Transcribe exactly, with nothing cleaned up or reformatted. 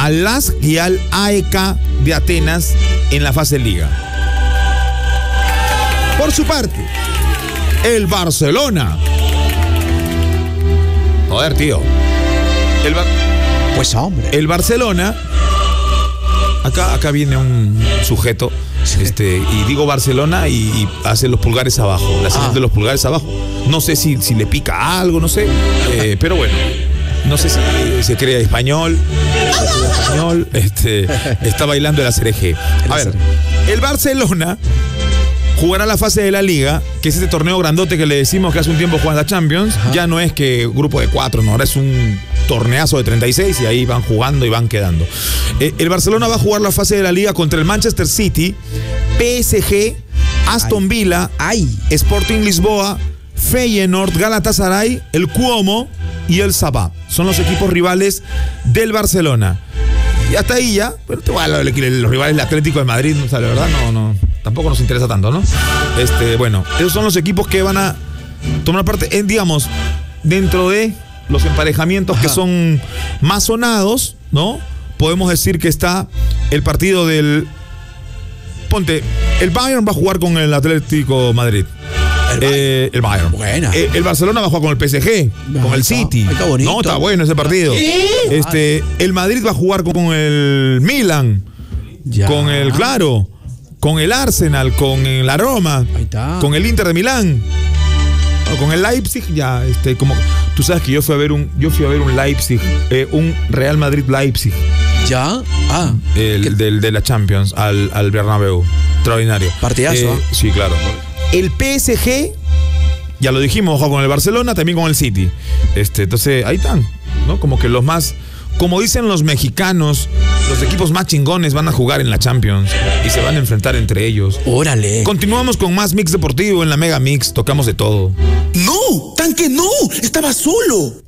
al L A S y al A E K de Atenas en la fase Liga. Por su parte, el Barcelona. Joder, tío. El Bar... Pues hombre. El Barcelona. Acá, acá viene un sujeto. Sí. Este, y digo Barcelona y, y hace los pulgares abajo. La señal ah. de los pulgares abajo. No sé si, si le pica algo, no sé. Eh, pero bueno. No sé si se cree español. español este, está bailando el acereje. A ver, el Barcelona jugará la fase de la Liga, que es este torneo grandote que le decimos que hace un tiempo juega la Champions. Ajá. Ya no es que grupo de cuatro, no, ahora es un torneazo de treinta y seis y ahí van jugando y van quedando. Eh, el Barcelona va a jugar la fase de la Liga contra el Manchester City, P S G, Aston Villa, Ay. Sporting Lisboa, Feyenoord, Galatasaray, el Cuomo y el Sabah. Son los equipos rivales del Barcelona. Y hasta ahí ya, pero bueno, los rivales del Atlético de Madrid, o sea, la verdad no, no, tampoco nos interesa tanto, ¿no? Este, bueno, esos son los equipos que van a tomar parte, en, digamos, dentro de los emparejamientos Ajá. que son más sonados, ¿no? Podemos decir que está el partido del... Ponte, el Bayern va a jugar con el Atlético de Madrid. El Bayern. Eh, el, Bayern. Buena. Eh, el Barcelona va a jugar con el P S G, no, con el está, City. Está bonito. No, está bueno ese partido. ¿Qué? Este, el Madrid va a jugar con el Milan, ya. con el, claro, con el Arsenal, con la Roma, Ahí está. con el Inter de Milán, con el Leipzig, ya, este, como tú sabes que yo fui a ver un, yo fui a ver un Leipzig, eh, un Real Madrid Leipzig. ¿Ya? Ah. El del de la Champions al, al Bernabéu. Extraordinario. Partidazo. Eh, ¿eh? Sí, claro. El P S G, ya lo dijimos, ojo con el Barcelona, también con el City. Este, entonces, ahí están, ¿no? Como que los más, como dicen los mexicanos, los equipos más chingones van a jugar en la Champions y se van a enfrentar entre ellos. Órale. Continuamos con más Mix Deportivo en la Mega Mix, tocamos de todo. No, Tanque, no, estaba solo.